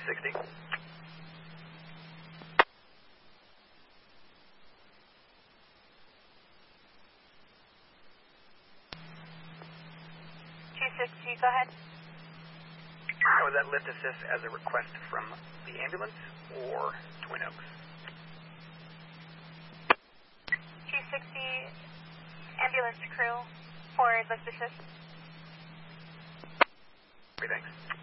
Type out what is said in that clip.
260. Go ahead. Was that lift assist as a request from the ambulance or Twin Oaks? 260, ambulance crew for lift assist. Thanks.